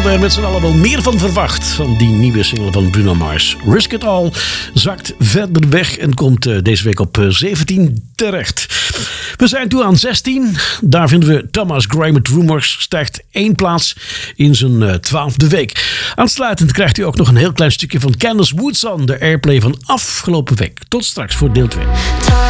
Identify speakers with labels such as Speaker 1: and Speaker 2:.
Speaker 1: hadden er met z'n allen wel meer van verwacht van die nieuwe single van Bruno Mars. Risk It All zakt verder weg en komt deze week op 17 terecht. We zijn toe aan 16. Daar vinden we Thomas Gray met Rumors. Stijgt 1 plaats in zijn 12e week. Aansluitend krijgt u ook nog een heel klein stukje van Candace Woodson, de airplay van afgelopen week. Tot straks voor deel 2.